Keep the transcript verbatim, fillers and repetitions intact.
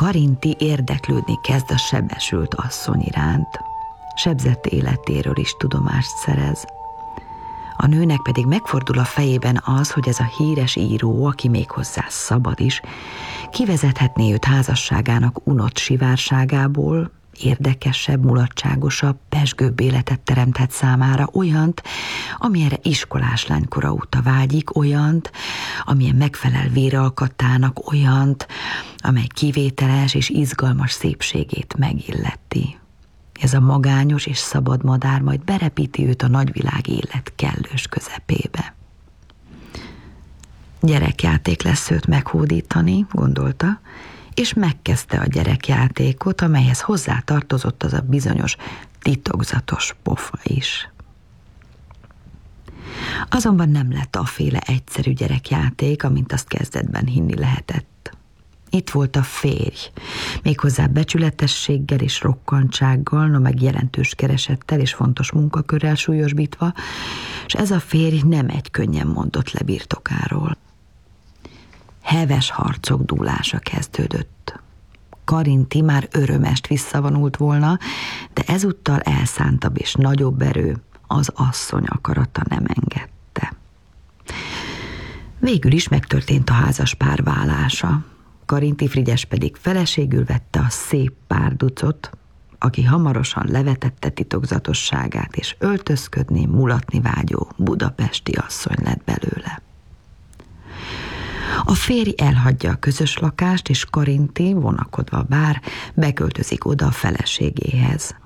Karinti érdeklődni kezd a sebesült asszony iránt. Sebzett életéről is tudomást szerez. A nőnek pedig megfordul a fejében az, hogy ez a híres író, aki méghozzá szabad is, kivezethetné őt házasságának unott sivárságából, érdekesebb, mulatságosabb, pezsgőbb életet teremthet számára, olyant, amilyenre iskolás lánykora óta vágyik, olyant, amilyen megfelel véralkatának, olyant, amely kivételes és izgalmas szépségét megilleti. Ez a magányos és szabad madár majd berepíti őt a nagyvilág élet kellős közepébe. Gyerekjáték lesz őt meghódítani, gondolta, és megkezdte a gyerekjátékot, amelyhez hozzátartozott az a bizonyos titokzatos pofa is. Azonban nem lett aféle egyszerű gyerekjáték, amint azt kezdetben hinni lehetett. Itt volt a férj, méghozzá becsületességgel és rokkantsággal, no meg jelentős keresettel és fontos munkakörrel súlyosbítva, és ez a férj nem egy könnyen mondott le birtokáról. Heves harcok dúlása kezdődött. Karinti már örömest visszavonult volna, de ezúttal elszántabb és nagyobb erő az asszony akarata nem engedte. Végül is megtörtént a házas pár válása. Karinti Frigyes pedig feleségül vette a szép párducot, aki hamarosan levetette titokzatosságát, és öltözködni, mulatni vágyó budapesti asszony lett belőle. A férj elhagyja a közös lakást, és Karinti, vonakodva bár, beköltözik oda a feleségéhez.